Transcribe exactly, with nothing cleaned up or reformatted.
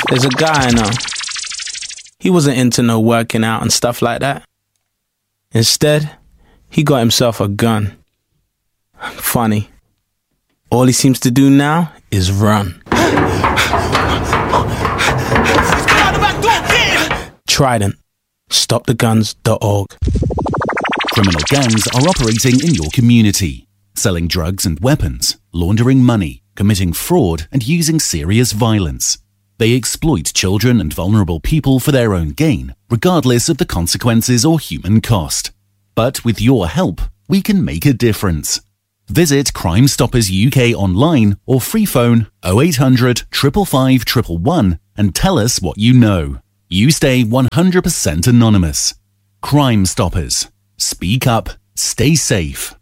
There's a guy I know. He wasn't into no working out and stuff like that. Instead, he got himself a gun. Funny. All he seems to do now is run. Trident. stop the guns dot org. Criminal gangs are operating in your community, selling drugs and weapons, laundering money, committing fraud, and using serious violence. They exploit children and vulnerable people for their own gain, regardless of the consequences or human cost. But with your help, we can make a difference. Visit Crime Stoppers U K online or free phone oh eight hundred, five five five, one one one and tell us what you know. You stay one hundred percent anonymous. Crime Stoppers. Speak up, stay safe.